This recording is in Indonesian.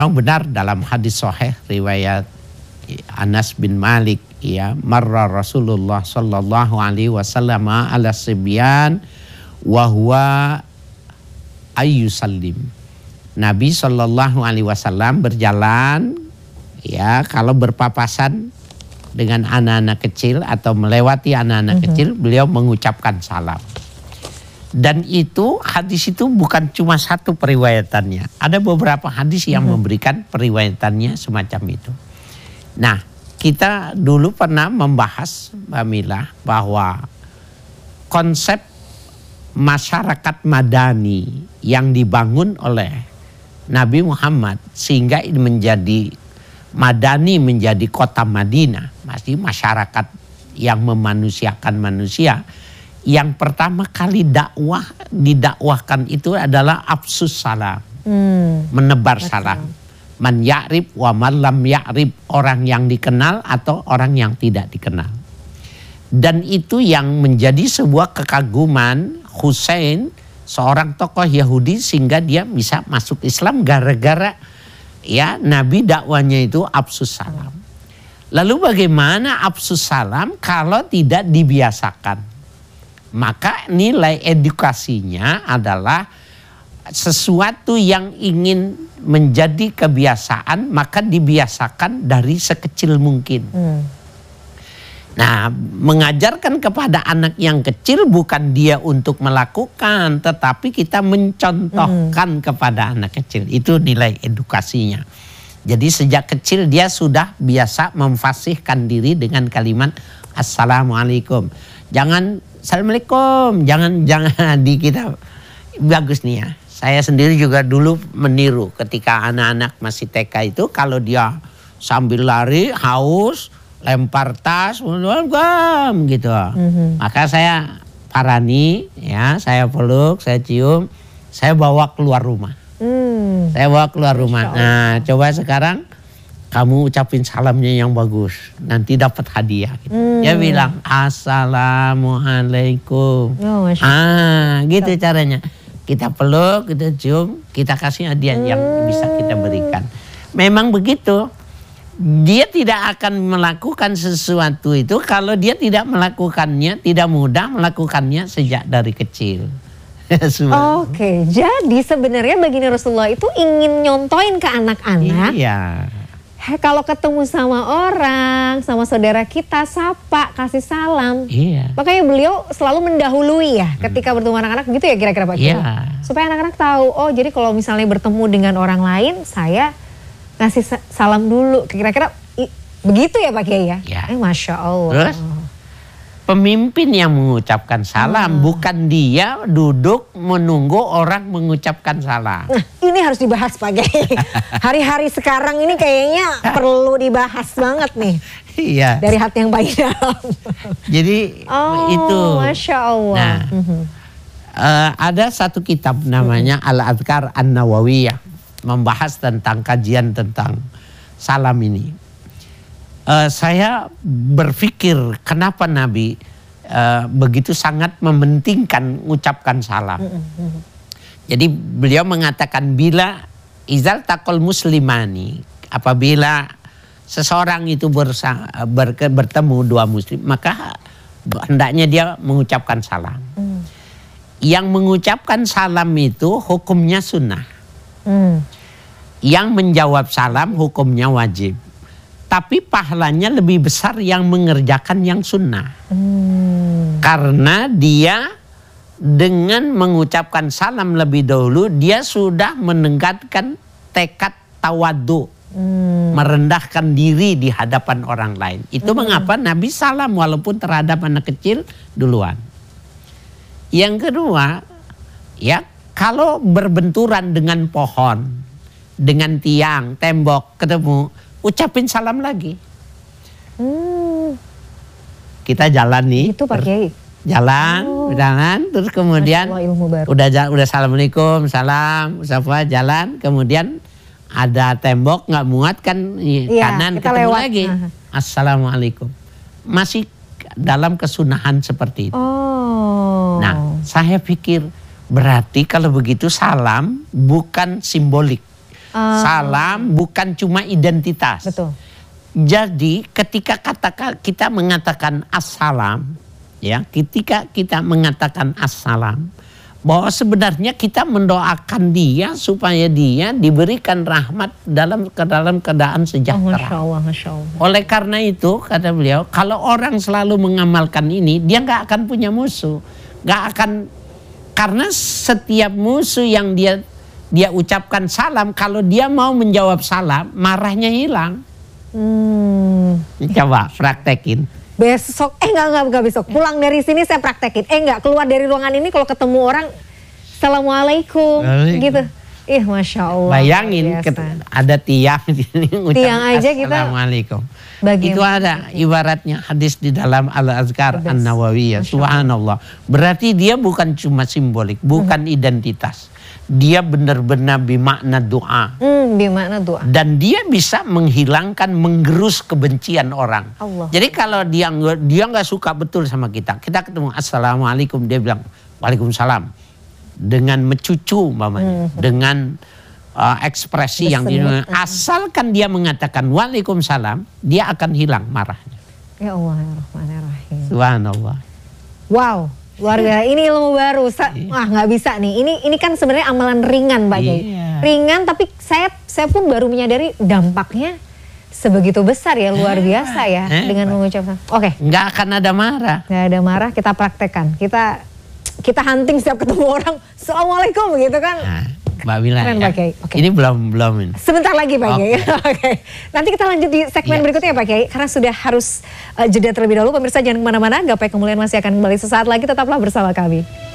benar dalam hadis sahih riwayat Anas bin Malik, ya, marra Rasulullah sallallahu alaihi wasallam ala sibyan wa huwa ayyusallim. Nabi sallallahu alaihi wasallam berjalan, ya, kalau berpapasan dengan anak-anak kecil atau melewati anak-anak kecil, beliau mengucapkan salam. Dan itu hadis itu bukan cuma satu periwayatannya. Ada beberapa hadis yang memberikan periwayatannya semacam itu. Nah, kita dulu pernah membahas, Mbak Mila, bahwa konsep masyarakat madani yang dibangun oleh Nabi Muhammad sehingga ini menjadi madani, menjadi kota Madinah, masih masyarakat yang memanusiakan manusia. Yang pertama kali didakwahkan itu adalah afsus salam, menebar salam. Man ya'rib wa man lam ya'rib, orang yang dikenal atau orang yang tidak dikenal. Dan itu yang menjadi sebuah kekaguman Hussein, seorang tokoh Yahudi, sehingga dia bisa masuk Islam gara-gara, ya, Nabi dakwanya itu afsus salam. Lalu bagaimana afsus salam kalau tidak dibiasakan? Maka nilai edukasinya adalah sesuatu yang ingin menjadi kebiasaan, maka dibiasakan dari sekecil mungkin. Nah, mengajarkan kepada anak yang kecil bukan dia untuk melakukan, tetapi kita mencontohkan kepada anak kecil. Itu nilai edukasinya. Jadi sejak kecil dia sudah biasa memfasihkan diri dengan kalimat Assalamualaikum. Jangan Assalamualaikum, jangan di kita. Bagus nih, ya. Saya sendiri juga dulu meniru ketika anak-anak masih TK itu, kalau dia sambil lari haus, lempar tas, gitu. Maka saya parani, ya, saya peluk, saya cium, saya bawa keluar rumah. Saya bawa keluar rumah. Nah, coba sekarang kamu ucapin salamnya yang bagus, nanti dapat hadiah. Gitu. Dia bilang Assalamualaikum. Gitu caranya. Kita peluk, kita cium, kita kasih hadiah yang bisa kita berikan. Memang begitu. Dia tidak akan melakukan sesuatu itu kalau dia tidak melakukannya, tidak mudah melakukannya sejak dari kecil. Oke, jadi sebenarnya baginda Rasulullah itu ingin nyontoin ke anak-anak. Iya. Kalau ketemu sama orang, sama saudara kita, sapa, kasih salam. Iya. Makanya beliau selalu mendahului, ya, ketika bertemu anak-anak, gitu ya kira-kira Pak Kiai. Iya. Supaya anak-anak tahu, oh jadi kalau misalnya bertemu dengan orang lain, saya ngasih salam dulu. Kira-kira begitu ya Pak Kiai, ya? Iya. Masya Allah. Terus pemimpin yang mengucapkan salam, bukan dia duduk menunggu orang mengucapkan salam. Nah, ini harus dibahas Pak Kiai. Hari-hari sekarang ini kayaknya perlu dibahas banget nih. Iya. Dari hati yang paling dalam. Jadi itu. Masya Allah. Nah, ada satu kitab namanya Al-Adhkar An-Nawawiyah, membahas tentang kajian tentang salam ini. Saya berpikir kenapa Nabi begitu sangat mementingkan mengucapkan salam. Jadi beliau mengatakan bila izal takol muslimani, apabila seseorang itu bertemu dua muslim, maka hendaknya dia mengucapkan salam. Yang mengucapkan salam itu hukumnya sunnah. Yang menjawab salam hukumnya wajib. Tapi pahalanya lebih besar yang mengerjakan yang sunnah. Karena dia dengan mengucapkan salam lebih dahulu, dia sudah menegakkan tekad tawadu. Merendahkan diri di hadapan orang lain. Itu mengapa Nabi salam walaupun terhadap anak kecil duluan. Yang kedua, ya, kalau berbenturan dengan pohon, dengan tiang, tembok, ketemu, ucapin salam lagi. Kita jalan nih. Itu Pak Kiai. Jalan, terus kemudian udah assalamualaikum, salam, sapa, jalan, kemudian ada tembok nggak muat kan, kanan ketemu lewat lagi. Assalamualaikum. Masih dalam kesunahan seperti itu. Nah, saya pikir berarti kalau begitu salam bukan simbolik. Salam bukan cuma identitas. Betul. Jadi ketika kita mengatakan assalam, ya, ketika kita mengatakan assalam, bahwa sebenarnya kita mendoakan dia supaya dia diberikan rahmat dalam keadaan sejahtera. Masya Allah, Masya Allah. Oleh karena itu kata beliau, kalau orang selalu mengamalkan ini, dia nggak akan punya musuh, nggak akan, karena setiap musuh yang dia ucapkan salam, kalau dia mau menjawab salam, marahnya hilang. Coba praktekin. Besok, enggak besok. Pulang dari sini saya praktekin. Enggak, keluar dari ruangan ini kalau ketemu orang, Assalamualaikum, gitu. Masya Allah. Bayangin ada tiang di sini tiang aja kita. Assalamualaikum. Bagaimana? Itu ada ibaratnya hadis di dalam Al-Azkar An-Nawawiyah. Subhanallah. Berarti dia bukan cuma simbolik, bukan identitas. Dia benar-benar bermakna doa. Bermakna doa. Dan dia bisa menghilangkan, menggerus kebencian orang. Allah. Jadi kalau dia nggak suka betul sama kita ketemu Assalamualaikum, dia bilang Waalaikumsalam dengan mencucu, dengan ekspresi yang asalkan dia mengatakan Waalaikumsalam, dia akan hilang marahnya. Ya Allah, ya Rahmanir-Rahim. Subhanallah. Wow. Luar biasa, ini ilmu baru. Wah, nggak bisa nih. Ini kan sebenarnya amalan ringan, Pak Kiai. Ringan, tapi saya pun baru menyadari dampaknya sebegitu besar ya, luar biasa ya dengan mengucapkan. Oke. Nggak akan ada marah. Nggak ada marah, kita praktekkan. Kita hunting setiap ketemu orang. Assalamualaikum gitu kan. Mbak Mila ya. Okay. Ini belum ini. Sebentar lagi Pak Kiai. Oke. Nanti kita lanjut di segmen berikutnya Pak Kiai. Karena sudah harus jeda terlebih dahulu. Pemirsa jangan kemana-mana. Gapai Kemuliaan masih akan kembali sesaat lagi. Tetaplah bersama kami.